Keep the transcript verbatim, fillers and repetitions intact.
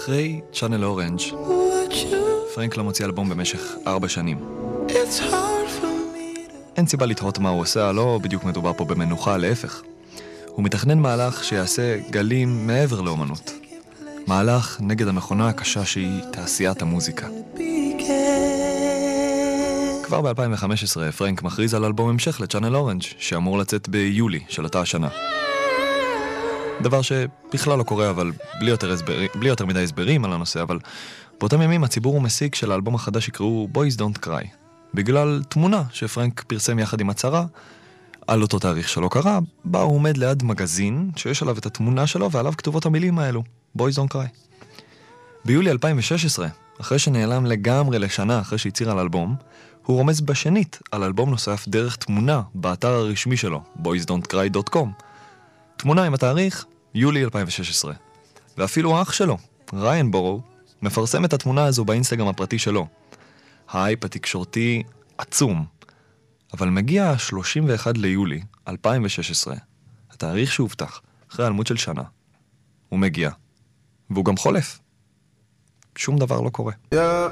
אחרי צ'אנל אורנג' פרנק לא מוציא אלבום במשך ארבע שנים. אין סיבה לתהות מה הוא עושה, לא בדיוק מדובר פה במנוחה, להפך. הוא מתכנן מהלך שיעשה גלים מעבר לאומנות. מהלך נגד המכונה הקשה שהיא תעשיית המוזיקה. כבר ב-אלפיים וחמש עשרה פרנק מכריז על אלבום המשך לצ'אנל אורנג' שאמור לצאת ביולי של אותה השנה. דבר שבכלל לא קורה, אבל בלי יותר, הסבר, בלי יותר מדי הסברים על הנושא, אבל באותם ימים הציבור הוא מסיק של האלבום החדש יקראו Boys Don't Cry, בגלל תמונה שפרנק פרסם יחד עם הצהרה על אותו תאריך שלא קרה, בה הוא עומד ליד מגזין שיש עליו את התמונה שלו ועליו כתובות המילים האלו, Boys Don't Cry. ביולי אלפיים ושש עשרה, אחרי שנעלם לגמרי לשנה אחרי שהצהיר על אלבום, הוא רומז בשנית על אלבום נוסף דרך תמונה באתר הרשמי שלו, boys don't cry dot com. תמונה עם התאריך יולי אלפיים ושש עשרה. ואפילו האח שלו, ריין בורו, מפרסם את התמונה הזו באינסטגרם הפרטי שלו. ההייפ התקשורתי עצום. אבל מגיע שלושים ואחד ליולי אלפיים ושש עשרה, התאריך שהובטח, אחרי העלמות של שנה. הוא מגיע. והוא גם חולף. שום דבר לא קורה. Yeah.